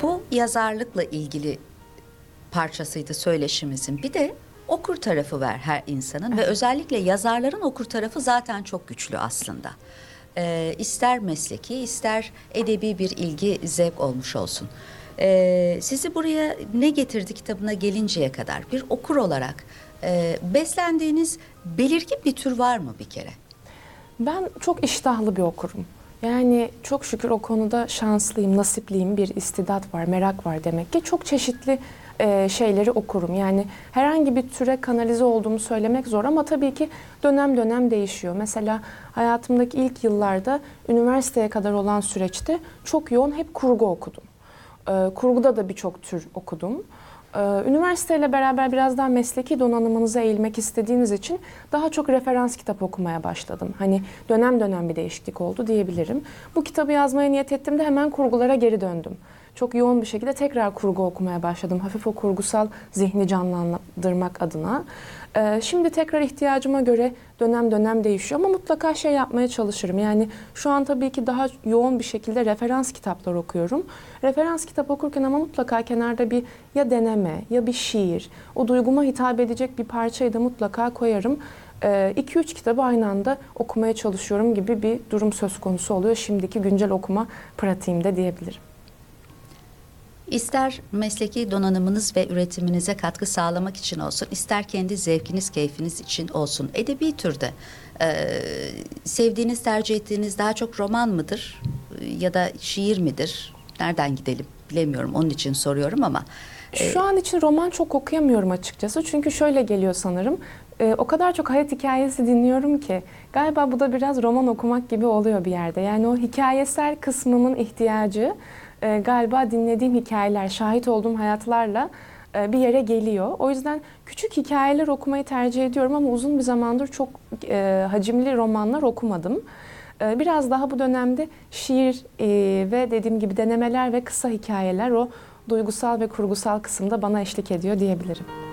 Bu yazarlıkla ilgili parçasıydı söyleşimizin. Bir de okur tarafı var her insanın ve özellikle yazarların okur tarafı zaten çok güçlü aslında. İster mesleki ister edebi bir ilgi zevk olmuş olsun. Sizi buraya ne getirdi kitabına gelinceye kadar bir okur olarak beslendiğiniz belirgin bir tür var mı bir kere? Ben çok iştahlı bir okurum. Yani çok şükür o konuda şanslıyım, nasipliyim, bir istidat var, merak var demek ki. Çok çeşitli şeyleri okurum. Yani herhangi bir türe kanalize olduğumu söylemek zor ama tabii ki dönem dönem değişiyor. Mesela hayatımdaki ilk yıllarda üniversiteye kadar olan süreçte çok yoğun hep kurgu okudum. Kurguda da birçok tür okudum. Üniversiteyle beraber biraz daha mesleki donanımınıza eğilmek istediğiniz için daha çok referans kitap okumaya başladım. Hani dönem dönem bir değişiklik oldu diyebilirim. Bu kitabı yazmaya niyet ettiğimde hemen kurgulara geri döndüm. Çok yoğun bir şekilde tekrar kurgu okumaya başladım. Hafif o kurgusal zihni canlandırmak adına. Şimdi tekrar ihtiyacıma göre dönem dönem değişiyor ama mutlaka şey yapmaya çalışırım. Yani şu an tabii ki daha yoğun bir şekilde referans kitaplar okuyorum. Referans kitap okurken ama mutlaka kenarda bir ya deneme ya bir şiir, o duyguma hitap edecek bir parçayı da mutlaka koyarım. 2-3 kitabı aynı anda okumaya çalışıyorum gibi bir durum söz konusu oluyor şimdiki güncel okuma pratiğimde diyebilirim. İster mesleki donanımınız ve üretiminize katkı sağlamak için olsun, ister kendi zevkiniz, keyfiniz için olsun. Edebi türde sevdiğiniz, tercih ettiğiniz daha çok roman mıdır ya da şiir midir? Nereden gidelim bilemiyorum, onun için soruyorum ama. Şu an için roman çok okuyamıyorum açıkçası. Çünkü şöyle geliyor sanırım. O kadar çok hayat hikayesi dinliyorum ki galiba bu da biraz roman okumak gibi oluyor bir yerde. Yani o hikayesel kısmımın ihtiyacı galiba dinlediğim hikayeler, şahit olduğum hayatlarla bir yere geliyor. O yüzden küçük hikayeler okumayı tercih ediyorum ama uzun bir zamandır çok hacimli romanlar okumadım. Biraz daha bu dönemde şiir ve dediğim gibi denemeler ve kısa hikayeler o duygusal ve kurgusal kısımda bana eşlik ediyor diyebilirim.